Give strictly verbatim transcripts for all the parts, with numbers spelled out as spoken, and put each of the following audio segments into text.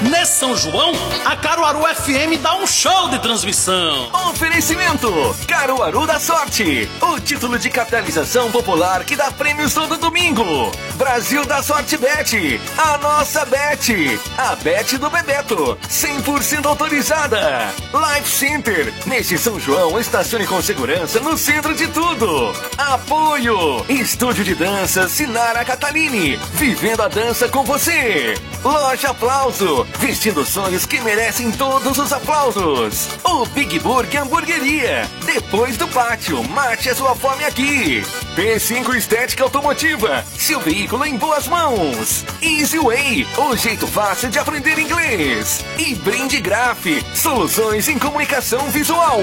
Nesse São João, a Caruaru F M dá um show de transmissão. Oferecimento Caruaru da Sorte, o título de capitalização popular que dá prêmios todo domingo. Brasil da Sorte Bet, a nossa Bet, a Bet do Bebeto, cem por cento autorizada. Life Center, neste São João, estacione com segurança no centro de tudo. Apoio, Estúdio de Dança Sinara Catalini, vivendo a dança com você. Loja Aplauso, vestindo sonhos que merecem todos os aplausos. O Big Burger Hamburgueria, depois do pátio, mate a sua fome aqui. P cinco Estética Automotiva, seu veículo em boas mãos. Easy Way, o jeito fácil de aprender inglês. E Brinde Graph, soluções em comunicação visual.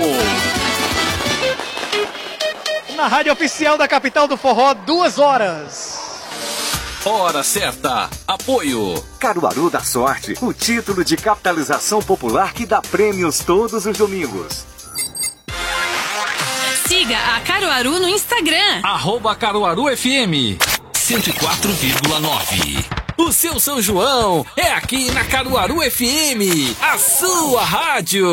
Na rádio oficial da capital do forró, duas horas. Hora certa. Apoio Caruaru da Sorte, o título de capitalização popular que dá prêmios todos os domingos. Siga a Caruaru no Instagram. Arroba Caruaru F M cento e quatro vírgula nove. O seu São João é aqui na Caruaru F M, a sua rádio.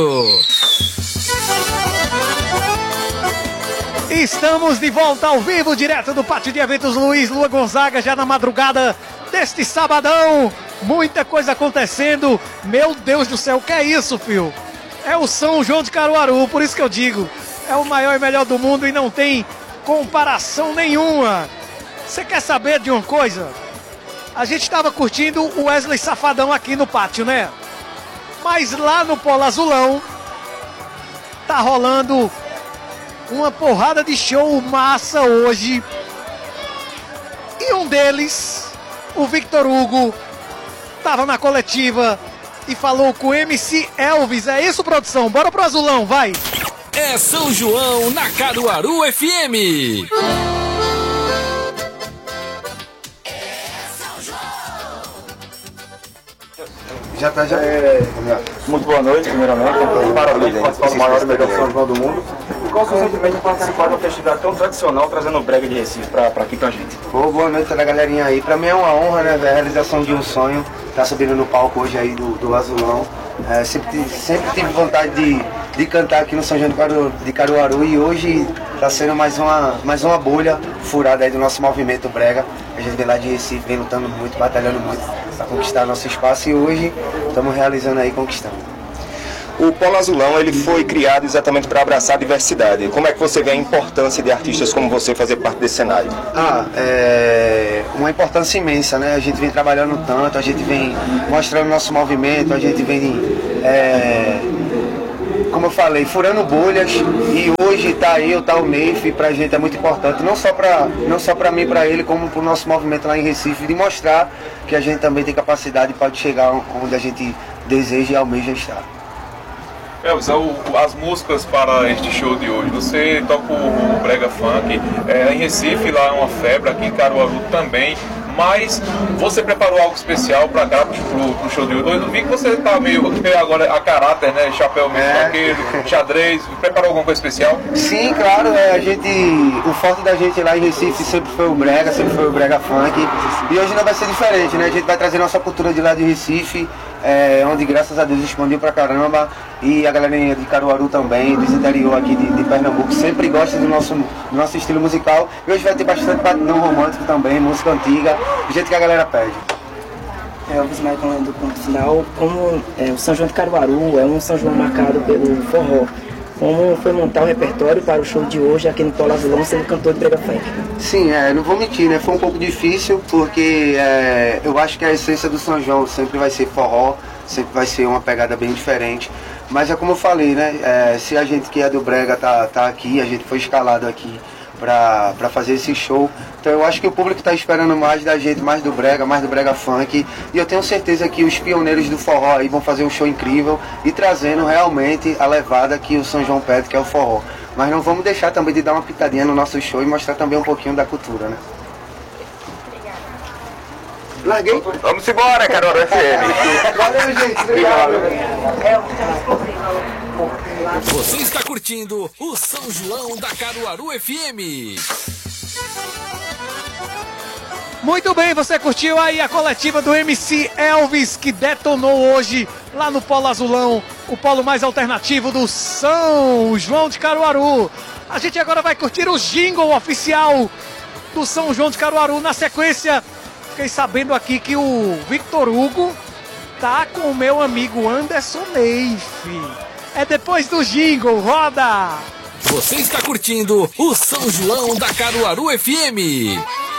Estamos de volta ao vivo, direto do Pátio de Eventos Luiz Lua Gonzaga, já na madrugada deste sabadão. Muita coisa acontecendo. Meu Deus do céu, o que é isso, filho? É o São João de Caruaru, por isso que eu digo, é o maior e melhor do mundo e não tem comparação nenhuma. Você quer saber de uma coisa? A gente estava curtindo o Wesley Safadão aqui no pátio, né? Mas lá no Polo Azulão tá rolando uma porrada de show massa hoje. E um deles, o Victor Hugo, tava na coletiva e falou com o M C Elvis. É isso, produção? Bora pro Azulão, vai! É São João na Caruaru F M. Já tá, já. É, muito boa noite, primeiramente. Parabéns por participar do maior e melhor São João do mundo. E qual o seu sentimento de participar de uma festividade tão tradicional, trazendo o brega de Recife pra, pra aqui pra gente? Pô, boa noite toda a galerinha aí. Pra mim é uma honra, né, a realização de um sonho. Tá subindo no palco hoje aí do, do Azulão. É, sempre, sempre tive vontade de, de cantar aqui no São João de Caruaru, de Caruaru e hoje tá sendo mais uma, mais uma bolha furada aí do nosso movimento brega. A gente vem lá de Recife, vem lutando muito, batalhando muito para conquistar nosso espaço e hoje estamos realizando aí, conquistando. O Polo Azulão ele foi criado exatamente para abraçar a diversidade. Como é que você vê a importância de artistas como você fazer parte desse cenário? Ah, é uma importância imensa, né? A gente vem trabalhando tanto, a gente vem mostrando nosso movimento, a gente vem, é, como eu falei, furando bolhas e hoje tá eu, tá o Neif, pra gente é muito importante, não só pra, não só pra mim, pra ele, como pro nosso movimento lá em Recife, de mostrar que a gente também tem capacidade para chegar onde a gente deseja e almeja estar. Elvis, as músicas para este show de hoje, você toca o, o brega funk, é, em Recife lá é uma febre, aqui em Caruaru também, mas você preparou algo especial para cá, pro, pro show de hoje? Eu vi que você tá meio, meio agora a caráter, né, chapéu mesmo, é. Aquele, xadrez, preparou alguma coisa especial? Sim, claro, é, a gente, o forte da gente lá em Recife sempre foi o brega, sempre foi o brega funk, e hoje não vai ser diferente, né, a gente vai trazer nossa cultura de lá de Recife, É, onde graças a Deus expandiu pra caramba e a galerinha de Caruaru também, dos interior aqui de, de Pernambuco, sempre gosta do nosso, do nosso estilo musical e hoje vai ter bastante batidão romântico também, música antiga, do jeito que a galera pede. Elvis Michael do ponto final, como é, o São João de Caruaru é um São João marcado pelo forró, como foi montar o repertório para o show de hoje aqui no Polo Azulão sendo cantor de brega funk? Sim, é, não vou mentir, né? Foi um pouco difícil porque é, eu acho que a essência do São João sempre vai ser forró, sempre vai ser uma pegada bem diferente. Mas é como eu falei, né? É, se a gente que é do brega tá, tá aqui, a gente foi escalado aqui pra, pra fazer esse show. Então eu acho que o público tá esperando mais da gente, mais do brega, mais do brega funk. E eu tenho certeza que os pioneiros do forró aí vão fazer um show incrível e trazendo realmente a levada que o São João pede, que é o forró. Mas não vamos deixar também de dar uma pitadinha no nosso show e mostrar também um pouquinho da cultura, né? Larguei? Vamos embora, Caruaru F M. Valeu, gente. Obrigado. Você está curtindo o São João da Caruaru F M. Muito bem, você curtiu aí a coletiva do M C Elvis, que detonou hoje lá no Polo Azulão, o polo mais alternativo do São João de Caruaru. A gente agora vai curtir o jingle oficial do São João de Caruaru. Na sequência, fiquei sabendo aqui que o Victor Hugo tá com o meu amigo Anderson Neif. É depois do jingle, roda! Você está curtindo o São João da Caruaru F M.